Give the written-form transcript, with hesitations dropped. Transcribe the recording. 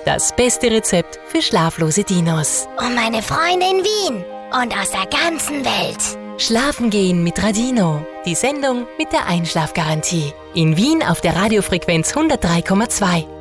das beste Rezept für schlaflose Dinos. Und meine Freunde in Wien und aus der ganzen Welt. Schlafen gehen mit Radino, die Sendung mit der Einschlafgarantie. In Wien auf der Radiofrequenz 103,2.